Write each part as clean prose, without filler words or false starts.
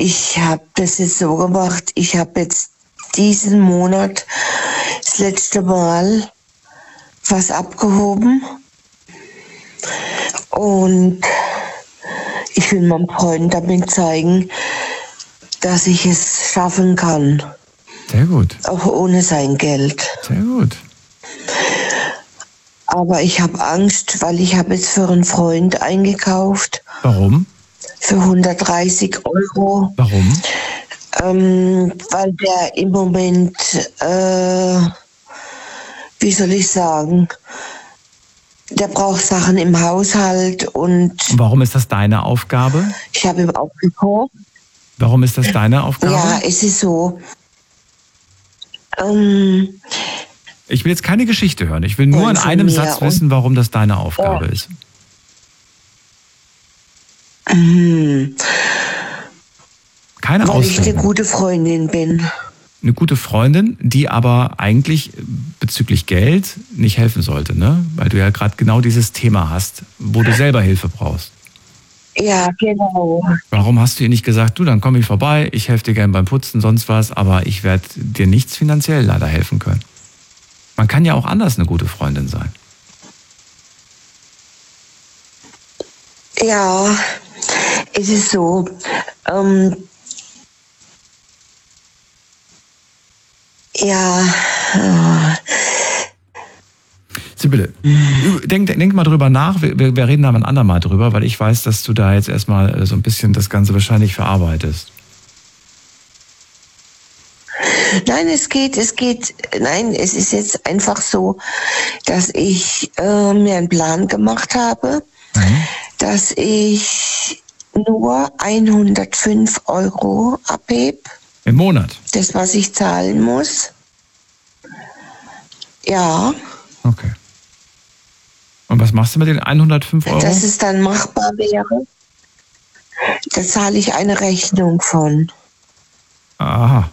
ich habe das jetzt so gemacht, ich habe jetzt diesen Monat das letzte Mal was abgehoben und ich will meinem Freund damit zeigen, dass ich es schaffen kann. Sehr gut. Auch ohne sein Geld. Sehr gut. Aber ich habe Angst, weil ich habe jetzt für einen Freund eingekauft. Warum? Für 130 Euro. Warum? Weil der im Moment, wie soll ich sagen, der braucht Sachen im Haushalt und... Warum ist das deine Aufgabe? Ich habe ihm aufgekocht. Warum ist das deine Aufgabe? Ja, es ist so. Ich will jetzt keine Geschichte hören. Ich will nur in einem Satz wissen, warum das deine Aufgabe ist. Keine Ausreden. Weil ich eine gute Freundin bin. Eine gute Freundin, die aber eigentlich bezüglich Geld nicht helfen sollte, ne? Weil du ja gerade genau dieses Thema hast, wo du selber Hilfe brauchst. Ja, genau. Warum hast du ihr nicht gesagt, du, dann komm ich vorbei, ich helfe dir gern beim Putzen, sonst was, aber ich werde dir nichts finanziell leider helfen können. Man kann ja auch anders eine gute Freundin sein. Ja, es ist so. Sibylle, denk mal drüber nach, wir reden da ein andermal drüber, weil ich weiß, dass du da jetzt erstmal so ein bisschen das Ganze wahrscheinlich verarbeitest. Nein, es ist jetzt einfach so, dass ich mir einen Plan gemacht habe, dass ich nur 105 Euro abhebe. Im Monat? Das, was ich zahlen muss. Ja. Okay. Und was machst du mit den 105 Euro? Dass es dann machbar wäre. Da zahle ich eine Rechnung von. Aha.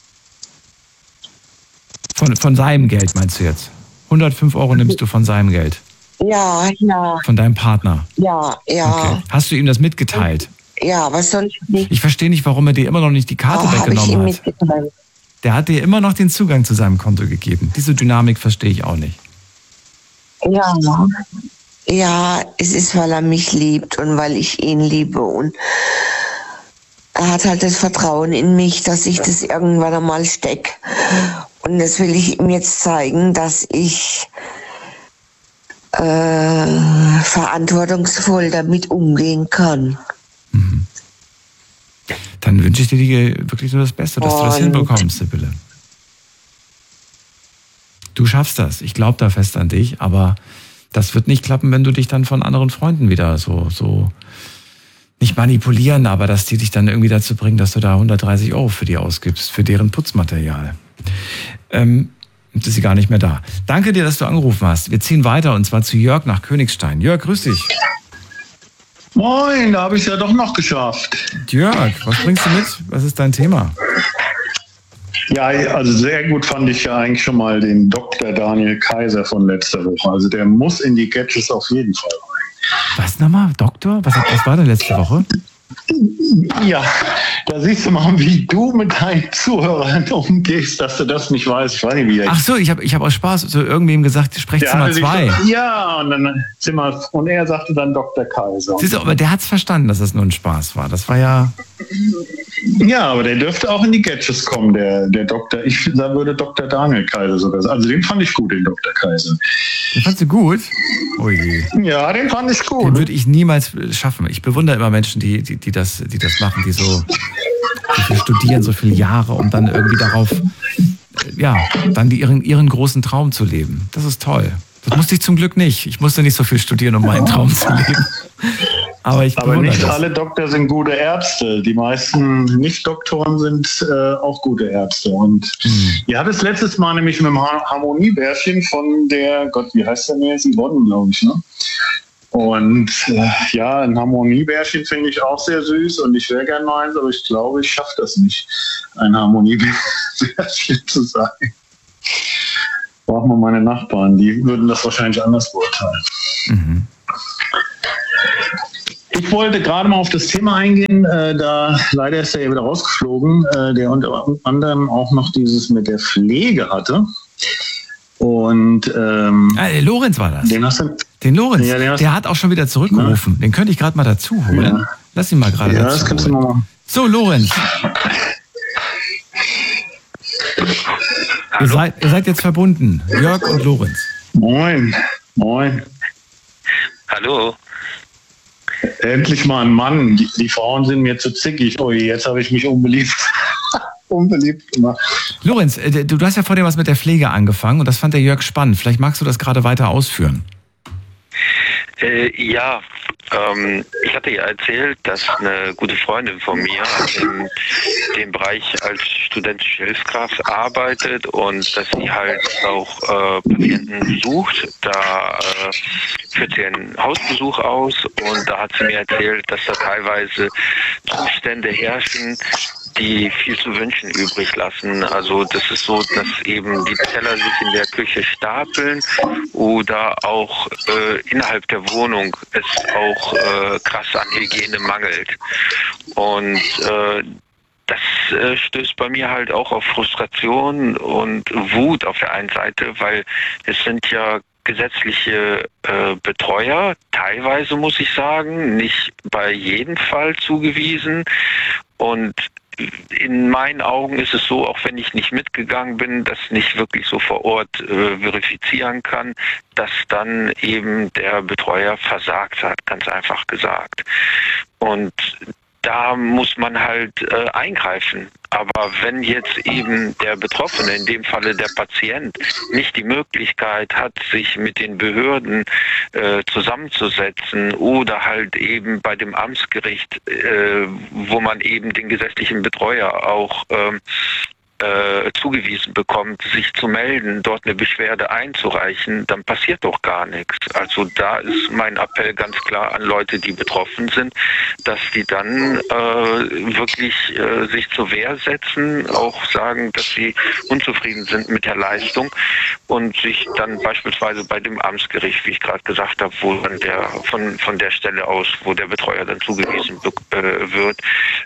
Von seinem Geld meinst du jetzt? 105 Euro nimmst du von seinem Geld? Ja. Von deinem Partner? Ja. Okay. Hast du ihm das mitgeteilt? Ja, was soll ich nicht? Ich verstehe nicht, warum er dir immer noch nicht die Karte weggenommen hat. Der hat dir immer noch den Zugang zu seinem Konto gegeben. Diese Dynamik verstehe ich auch nicht. Ja, es ist, weil er mich liebt und weil ich ihn liebe. Und er hat halt das Vertrauen in mich, dass ich das irgendwann einmal stecke. Und das will ich ihm jetzt zeigen, dass ich verantwortungsvoll damit umgehen kann. Dann wünsche ich dir wirklich nur das Beste, dass du das hinbekommst, Sibylle. Du schaffst das. Ich glaube da fest an dich, aber das wird nicht klappen, wenn du dich dann von anderen Freunden wieder so nicht manipulieren, aber dass die dich dann irgendwie dazu bringen, dass du da 130 Euro für die ausgibst, für deren Putzmaterial. Jetzt ist sie gar nicht mehr da. Danke dir, dass du angerufen hast. Wir ziehen weiter und zwar zu Jörg nach Königstein. Jörg, grüß dich. Moin, da habe ich es ja doch noch geschafft. Jörg, was bringst du mit? Was ist dein Thema? Ja, also sehr gut fand ich ja eigentlich schon mal den Dr. Daniel Kaiser von letzter Woche. Also der muss in die Gadgets auf jeden Fall rein. Was nochmal? Doktor? Was war denn letzte Woche? Ja, da siehst du mal, wie du mit deinen Zuhörern umgehst, dass du das nicht weißt. Ich weiß nicht, wie Ach so, ich hab aus Spaß zu irgendwem gesagt, sprecht Zimmer 2. Ja, und dann und er sagte dann Dr. Kaiser. Siehst du, aber der hat's verstanden, dass das nur ein Spaß war. Das war ja... Ja, aber der dürfte auch in die Gadgets kommen, der Doktor. Da würde Dr. Daniel Kaiser sogar sagen. Also den fand ich gut, den Dr. Kaiser. Den fandst du gut? Oh je. Ja, den fand ich gut. Den würde ich niemals schaffen. Ich bewundere immer Menschen, die das machen, die so viel studieren, so viele Jahre, um dann irgendwie darauf, dann ihren großen Traum zu leben. Das ist toll. Das musste ich zum Glück nicht. Ich musste nicht so viel studieren, um meinen Traum zu leben. Aber nicht alle Doktor sind gute Ärzte. Die meisten Nicht-Doktoren sind auch gute Ärzte. Und ihr hattet es letztes Mal nämlich mit dem Harmoniebärchen von der, Gott, wie heißt der jetzt? Yvonne, glaube ich, ne? Und ein Harmoniebärchen finde ich auch sehr süß und ich wäre gerne mal eins, aber ich glaube, ich schaffe das nicht, ein Harmoniebärchen zu sein. Brauchen wir meine Nachbarn, die würden das wahrscheinlich anders beurteilen. Ich wollte gerade mal auf das Thema eingehen, da leider ist er ja wieder rausgeflogen, der unter anderem auch noch dieses mit der Pflege hatte. Und Lorenz war das. Den Lorenz, ja, der hat auch schon wieder zurückgerufen. Ja. Den könnte ich gerade mal dazu holen. Ja. Lass ihn mal gerade dazu das kannst du mal machen. So, Lorenz. Ihr seid jetzt verbunden. Jörg und Lorenz. Moin. Hallo. Endlich mal ein Mann. Die Frauen sind mir zu zickig. Oh, jetzt habe ich mich unbeliebt gemacht. Lorenz, du hast ja vorher was mit der Pflege angefangen und das fand der Jörg spannend. Vielleicht magst du das gerade weiter ausführen. Ja, ich hatte ja erzählt, dass eine gute Freundin von mir in dem Bereich als studentische Hilfskraft arbeitet und dass sie halt auch Patienten sucht. Da führt sie einen Hausbesuch aus und da hat sie mir erzählt, dass da teilweise Zustände herrschen, die viel zu wünschen übrig lassen. Also das ist so, dass eben die Teller sich in der Küche stapeln oder auch innerhalb der Wohnung es auch krass an Hygiene mangelt. Und das stößt bei mir halt auch auf Frustration und Wut auf der einen Seite, weil es sind ja gesetzliche Betreuer, teilweise muss ich sagen, nicht bei jedem Fall zugewiesen. Und in meinen Augen ist es so, auch wenn ich nicht mitgegangen bin, das nicht wirklich so vor Ort verifizieren kann, dass dann eben der Betreuer versagt hat, ganz einfach gesagt. Und da muss man halt eingreifen. Aber wenn jetzt eben der Betroffene, in dem Falle der Patient, nicht die Möglichkeit hat, sich mit den Behörden zusammenzusetzen oder halt eben bei dem Amtsgericht, wo man eben den gesetzlichen Betreuer auch zugewiesen bekommt, sich zu melden, dort eine Beschwerde einzureichen, dann passiert doch gar nichts. Also da ist mein Appell ganz klar an Leute, die betroffen sind, dass die dann wirklich sich zur Wehr setzen, auch sagen, dass sie unzufrieden sind mit der Leistung und sich dann beispielsweise bei dem Amtsgericht, wie ich gerade gesagt habe, wo dann von der Stelle aus, wo der Betreuer dann zugewiesen wird,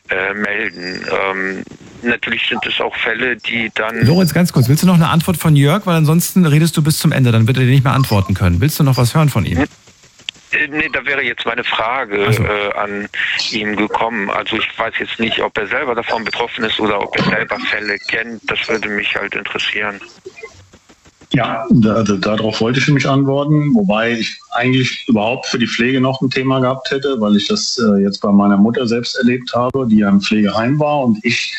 melden. Natürlich sind es auch Fälle, die dann... Lorenz, ganz kurz, willst du noch eine Antwort von Jörg? Weil ansonsten redest du bis zum Ende, dann wird er dir nicht mehr antworten können. Willst du noch was hören von ihm? Nee, da wäre jetzt meine Frage an ihn gekommen. Also ich weiß jetzt nicht, ob er selber davon betroffen ist oder ob er selber Fälle kennt. Das würde mich halt interessieren. Ja, darauf wollte ich mich antworten, wobei ich eigentlich überhaupt für die Pflege noch ein Thema gehabt hätte, weil ich das jetzt bei meiner Mutter selbst erlebt habe, die ja im Pflegeheim war und ich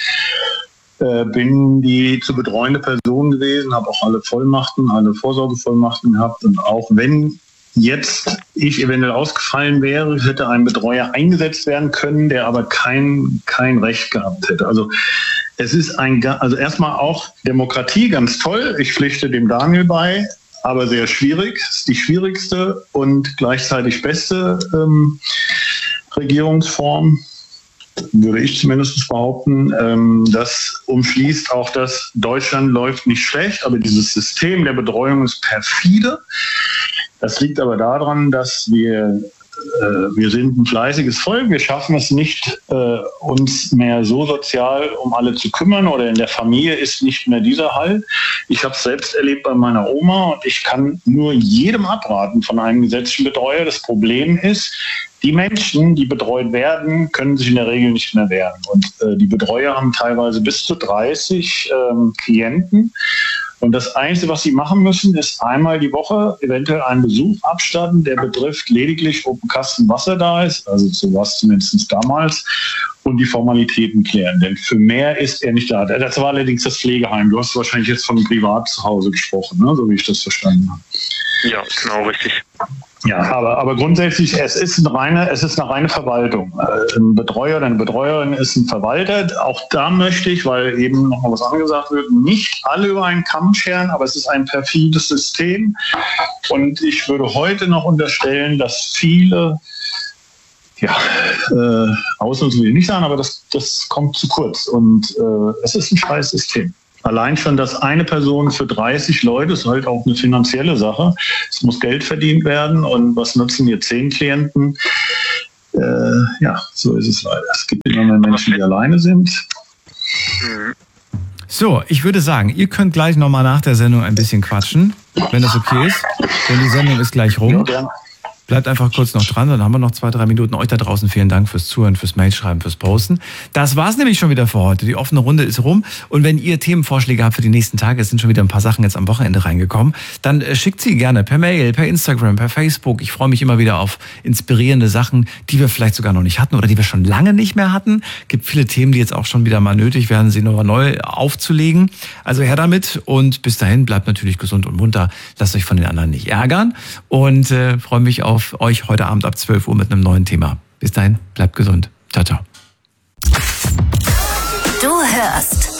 bin die zu betreuende Person gewesen, habe auch alle Vollmachten, alle Vorsorgevollmachten gehabt und auch wenn jetzt ich eventuell ausgefallen wäre, hätte ein Betreuer eingesetzt werden können, der aber kein Recht gehabt hätte. Also es ist also erstmal auch Demokratie, ganz toll. Ich pflichte dem Daniel bei, aber sehr schwierig. Es ist die schwierigste und gleichzeitig beste Regierungsform, würde ich zumindest behaupten. Das umschließt auch, dass Deutschland läuft nicht schlecht, aber dieses System der Betreuung ist perfide. Das liegt aber daran, dass wir sind ein fleißiges Volk. Wir schaffen es nicht, uns mehr so sozial um alle zu kümmern oder in der Familie ist nicht mehr dieser Halt. Ich habe es selbst erlebt bei meiner Oma und ich kann nur jedem abraten von einem gesetzlichen Betreuer. Das Problem ist, die Menschen, die betreut werden, können sich in der Regel nicht mehr wehren. Und die Betreuer haben teilweise bis zu 30 Klienten. Und das Einzige, was sie machen müssen, ist einmal die Woche eventuell einen Besuch abstatten, der betrifft lediglich, ob ein Kasten Wasser da ist, also so war es zumindest damals, und die Formalitäten klären. Denn für mehr ist er nicht da. Das war allerdings das Pflegeheim. Du hast wahrscheinlich jetzt von privat zu Hause gesprochen, ne? So wie ich das verstanden habe. Ja, genau, richtig. Ja, aber grundsätzlich, es ist eine reine Verwaltung. Ein Betreuer oder eine Betreuerin ist ein Verwalter. Auch da möchte ich, weil eben noch mal was angesagt wird, nicht alle über einen Kamm scheren, aber es ist ein perfides System. Und ich würde heute noch unterstellen, dass viele, Ausnutzen will ich nicht sagen, aber das kommt zu kurz. Und es ist ein scheiß System. Allein schon, dass eine Person für 30 Leute ist halt auch eine finanzielle Sache. Es muss Geld verdient werden und was nutzen mir 10 Klienten? so ist es leider. Es gibt immer mehr Menschen, die alleine sind. So, ich würde sagen, ihr könnt gleich nochmal nach der Sendung ein bisschen quatschen, wenn das okay ist. Denn die Sendung ist gleich rum. Ja, gern. Bleibt einfach kurz noch dran, dann haben wir noch 2-3 Minuten. Euch da draußen vielen Dank fürs Zuhören, fürs Mailschreiben, fürs Posten. Das war's nämlich schon wieder für heute. Die offene Runde ist rum. Und wenn ihr Themenvorschläge habt für die nächsten Tage, es sind schon wieder ein paar Sachen jetzt am Wochenende reingekommen, dann schickt sie gerne per Mail, per Instagram, per Facebook. Ich freue mich immer wieder auf inspirierende Sachen, die wir vielleicht sogar noch nicht hatten oder die wir schon lange nicht mehr hatten. Gibt viele Themen, die jetzt auch schon wieder mal nötig werden, sie nochmal neu aufzulegen. Also her damit und bis dahin bleibt natürlich gesund und munter. Lasst euch von den anderen nicht ärgern und freue mich auf euch heute Abend ab 12 Uhr mit einem neuen Thema. Bis dahin, bleibt gesund. Ciao, ciao. Du hörst